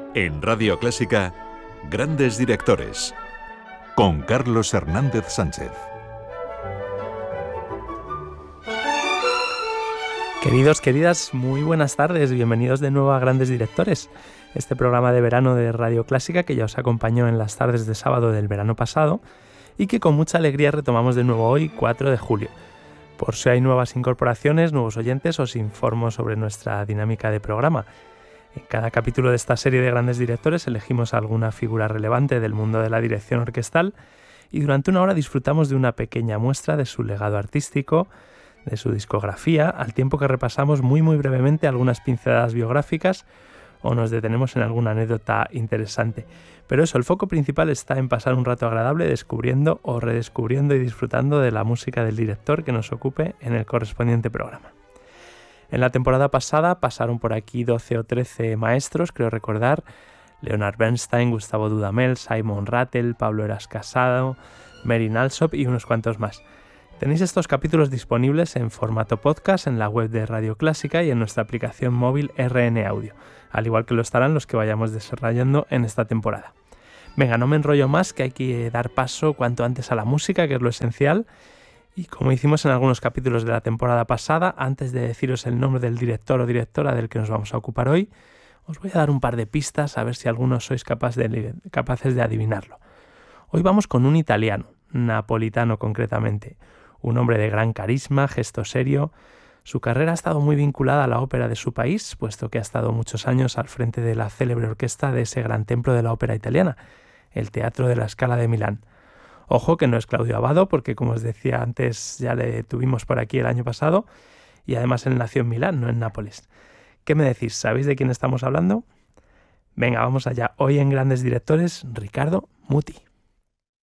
En Radio Clásica, Grandes Directores, con Carlos Hernández Sánchez. Queridos, queridas, muy buenas tardes, bienvenidos de nuevo a Grandes Directores, este programa de verano de Radio Clásica que ya os acompañó en las tardes de sábado del verano pasado y que con mucha alegría retomamos de nuevo hoy, 4 de julio. Por si hay nuevas incorporaciones, nuevos oyentes, os informo sobre nuestra dinámica de programa. En cada capítulo de esta serie de Grandes Directores elegimos alguna figura relevante del mundo de la dirección orquestal y durante una hora disfrutamos de una pequeña muestra de su legado artístico, de su discografía, al tiempo que repasamos muy brevemente algunas pinceladas biográficas o nos detenemos en alguna anécdota interesante. Pero eso, el foco principal está en pasar un rato agradable descubriendo o redescubriendo y disfrutando de la música del director que nos ocupe en el correspondiente programa. En la temporada pasada pasaron por aquí 12 o 13 maestros, creo recordar: Leonard Bernstein, Gustavo Dudamel, Simon Rattle, Pablo Eras Casado, Marin Alsop y unos cuantos más. Tenéis estos capítulos disponibles en formato podcast en la web de Radio Clásica y en nuestra aplicación móvil RN Audio, al igual que lo estarán los que vayamos desarrollando en esta temporada. Venga, no me enrollo más, que hay que dar paso cuanto antes a la música, que es lo esencial. Y como hicimos en algunos capítulos de la temporada pasada, antes de deciros el nombre del director o directora del que nos vamos a ocupar hoy, os voy a dar un par de pistas a ver si algunos sois capaces de adivinarlo. Hoy vamos con un italiano, napolitano concretamente, un hombre de gran carisma, gesto serio. Su carrera ha estado muy vinculada a la ópera de su país, puesto que ha estado muchos años al frente de la célebre orquesta de ese gran templo de la ópera italiana, el Teatro de la Scala de Milán. Ojo que no es Claudio Abbado, porque como os decía antes ya le tuvimos por aquí el año pasado y además él nació en Milán, no en Nápoles. ¿Qué me decís? ¿Sabéis de quién estamos hablando? Venga, vamos allá. Hoy en Grandes Directores, Riccardo Muti.